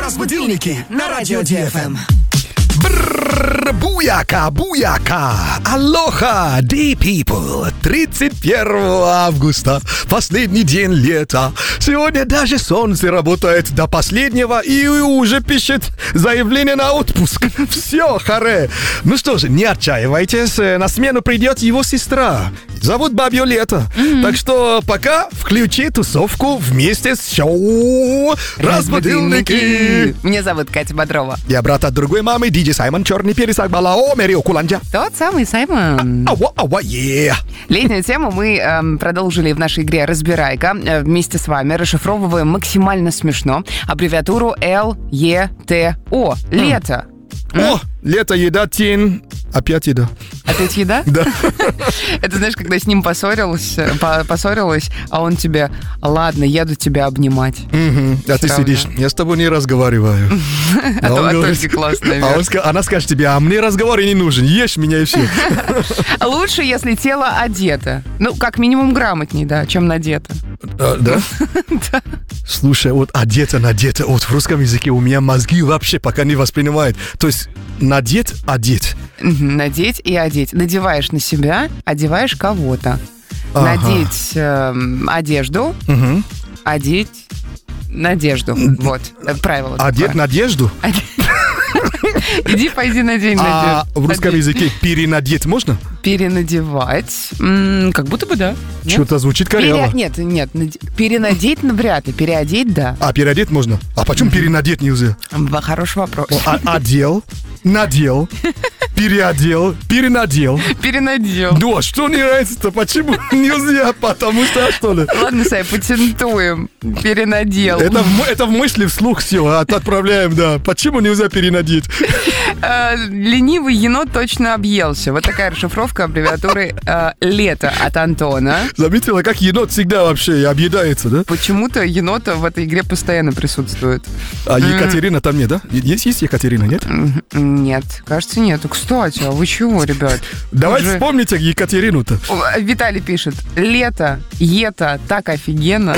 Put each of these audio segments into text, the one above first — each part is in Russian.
Разбудилники на радио ДФМ. Буяка, буяка, алоха, day people. 31 августа, последний день лета. Сегодня даже солнце работает до последнего и уже пишет заявление на отпуск. Все, харе. Ну что же, не отчаивайтесь, на смену придет его сестра. Зовут Бабье Лето. Так что пока включи тусовку вместе с шоу «Разбудилники». Меня зовут Катя Бодрова. Я брат от другой мамы, диджей Саймон, черный перец, Акбалао, Мерио Куланджа. Тот самый Саймон. Yeah. Летнюю тему мы продолжили в нашей игре «Разбирайка». Вместе с вами расшифровываем максимально смешно аббревиатуру ЛЕТО. Лето. О, лето, еда, тень. Опять еда. Опять еда? Да. Это, знаешь, когда с ним поссорилась, а он тебе: ладно, еду тебя обнимать. А ты сидишь, я с тобой не разговариваю. А только классная версия. Она скажет тебе: а мне разговор не нужен, ешь меня и все. Лучше, если тело одето. Ну, как минимум грамотней, да, чем надето. Да? Да. Слушай, вот одето, надето, вот в русском языке у меня мозги вообще пока не воспринимают. То есть надеть, одеть. Надеть и одеть. Надеваешь на себя, одеваешь кого-то. Ага. Надеть одежду, одеть надежду. Вот, это правило. Одеть такое. надежду? Иди, пойди надень А надежду. в русском языке перенадеть можно? Перенадевать. Как будто бы да. Что-то звучит коряво. Нет. Перенадеть вряд ли. Переодеть, да. А переодеть можно? А почему перенадеть нельзя? Хороший вопрос. Одел, надел, переодел, перенадел. Перенадел. Ну, а что не нравится-то? Почему нельзя? Потому что ли? Ладно, Сай, патентуем. Перенадел. Это в мысли вслух все, отправляем, да. Почему нельзя перенадеть? Ленивый енот точно объелся. Вот такая расшифровка аббревиатуры «Лето» от Антона. Заметила, как енот всегда вообще объедается, да? Почему-то енота в этой игре постоянно присутствует. А Екатерина там нет, да? Есть Екатерина, нет? Нет, кажется, нету. Кстати, а вы чего, ребят? Давайте вспомните Екатерину-то. Виталий пишет: лето, ета, так офигенно.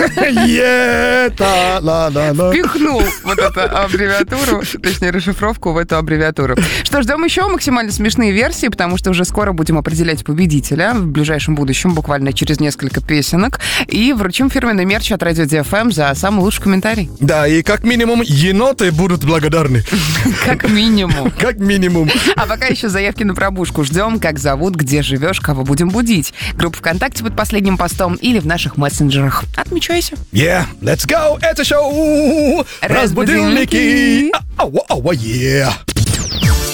Ета, ла-ла-ла. Пихнул вот эту аббревиатуру, точнее, расшифровку в эту аббревиатуру. Что, ждем еще максимально смешные версии, потому что уже скоро будем определять победителя в ближайшем будущем, буквально через несколько песенок. И вручим фирменный мерч от Радио ДФМ за самый лучший комментарий. Да, и как минимум еноты будут благодарны. Как минимум. Как минимум. А пока еще заявки на пробужку ждем. Как зовут, где живешь, кого будем будить. Группа ВКонтакте под последним постом или в наших мессенджерах. Отмечайся. Yeah, let's go! Это шоу «Разбудилники». Yeah.